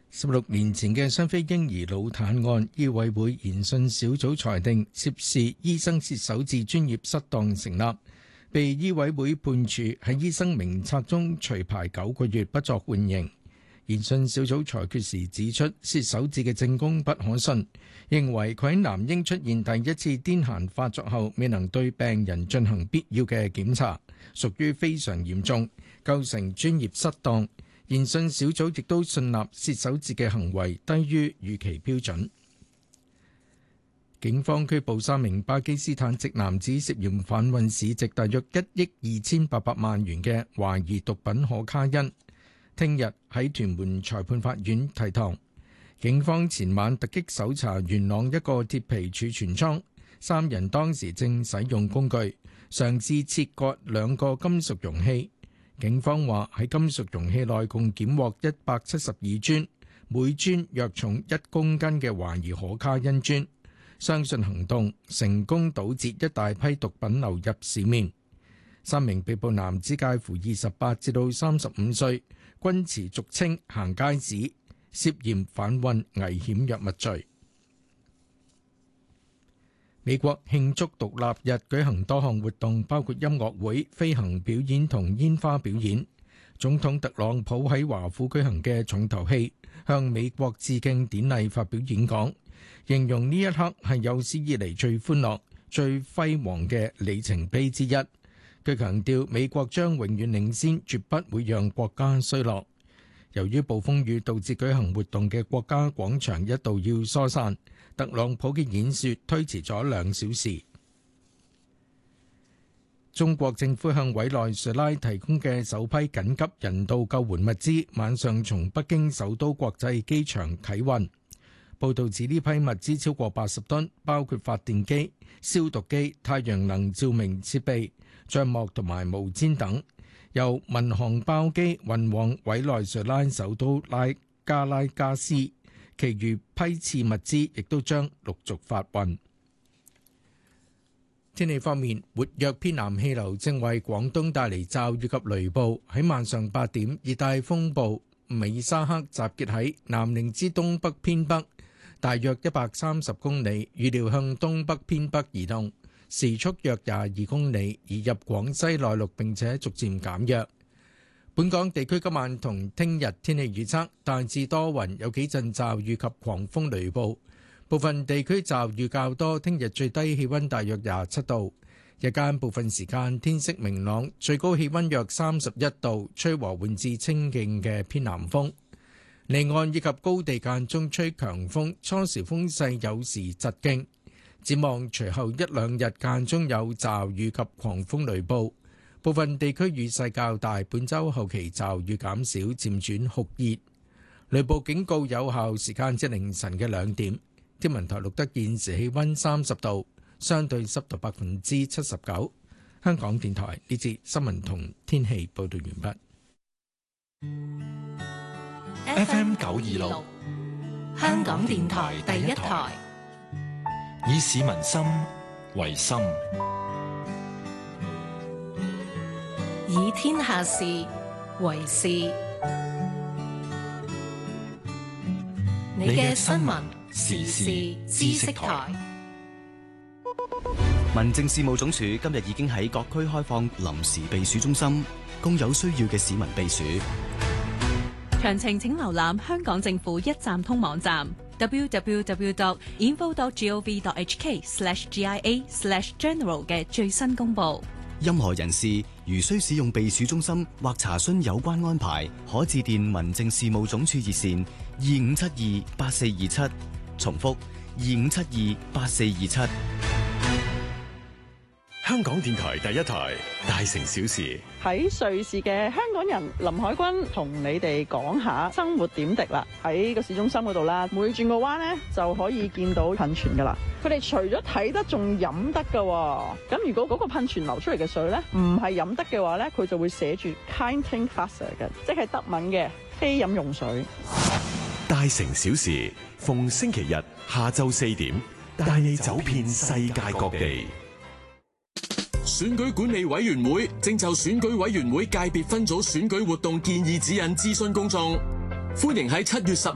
16年前嘅雙非嬰兒腦癱案，醫委會研訊小組裁定涉事醫生薛守志專業失當成立，被醫委會判處喺醫生名冊中除牌9個月，不作緩刑。研訊小組裁決時指出，薛守志嘅證供不可信，認為佢喺男嬰出現第一次癲癇發作後，未能對病人進行必要嘅檢查，屬於非常嚴重，構成專業失當。研訊小組亦都信納薛守志嘅行為低於預期標準。警方拘捕3名巴基斯坦籍男子，涉嫌販運市值大約1億2800萬元嘅懷疑毒品可卡因。聽日喺屯門裁判法院提堂。警方前晚突擊搜查元朗一個鐵皮儲存倉，3人當時正使用工具，嘗試切割2個金屬容器。警方話喺金屬容器內共檢獲172磚，每磚約重1公斤嘅懷疑可卡因磚，相信行動成功堵截一大批毒品流入市面。3名被捕男子介乎28至到35歲，均持俗稱行街紙，涉嫌販運危險藥物罪。美國慶祝獨立日舉行多項活動，包括音樂會、飛行表演同煙花表演。總統特朗普喺華府舉行嘅重頭戲，向美國致敬典禮發表演講，形容呢一刻係有史以嚟最歡樂、最輝煌嘅里程碑之一。佢強調美國將永遠領先，絕不會讓國家衰落。由於暴風雨導致舉行活動嘅國家廣場一度要疏散，特朗普嘅演說推遲咗2小時。中國政府向委內瑞拉提供嘅首批緊急人道救援物資，晚上從北京首都國際機場啟運。報道指呢批物資超過80噸，包括發電機、消毒機、太陽能照明設備、帳幕同埋毛氈等，由民航包機運往委內瑞拉首都加拉加斯。其餘批次物資亦都將陸續發運。天氣方面，活躍偏南氣流正為廣東帶嚟驟雨及雷暴。喺晚上8點，熱帶風暴美沙克集結喺南寧之東北偏北，大約130公里，預料向東北偏北移動，時速約22公里，移入廣西內陸並且逐漸減弱。本港地區今晚同聽日天氣預測，大致多雲，有幾陣驟雨及狂風雷暴，部分地區驟雨較多。聽日最低氣溫大約27度，日間部分時間天色明朗，最高氣溫約31度，吹和緩至清勁嘅偏南風。離岸以及高地間中吹強風，初時風勢有時疾勁。展望隨後1-2日間中有驟雨及狂風雷暴。部分地區雨勢較大，本週後期驟雨減少，漸轉酷熱。雷暴警告有效時間至凌晨嘅2點。天文台錄得現時氣溫30度，相對濕度79%。香港電台呢節新聞同天氣報道完畢。FM 926，香港電台第一台，以市民心為心， 以天下事為事。你嘅新聞時事知識台。 民政事務總署今日已經喺各區開放臨時避暑中心，供有需要嘅市民避暑。 詳情請瀏覽香港政府一站通網站 www.info.gov.hk/GIA/general 嘅最新公佈。 任何人士如需使用避暑中心或查詢有關安排，可致電民政事務總署熱線25728427，重複25728427。 香港電台第一台，大城小事。 喺瑞士嘅香港人林海軍同你哋講下生活點滴啦。喺個市中心嗰度啦，每轉個彎呢就可以見到噴泉噶啦。佢哋除咗睇得，仲飲得噶。咁如果嗰個噴泉流出嚟嘅水呢，唔係飲得嘅話呢，佢就會寫住 Keintrinkwasser 嘅，即係德文嘅非飲用水。 大城小事，逢星期日下晝4點，帶你走遍世界各地。 選舉管理委員會正就選舉委員會界別分組選舉活動建議指引諮詢公眾，歡迎喺7月10